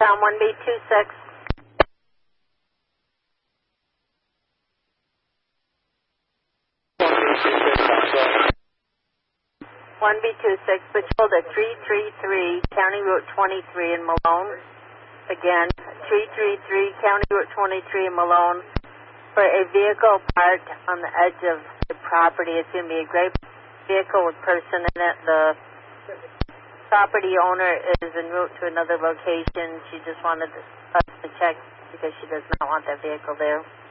Town 1B26. One B26, patrol to 333 County Route 23 in Malone. Again, 333 County Route 23 in Malone for a vehicle parked on the edge of the property. It's going to be a gray vehicle with person in it. The property owner is en route to another location. She just wanted us to check because she does not want that vehicle there.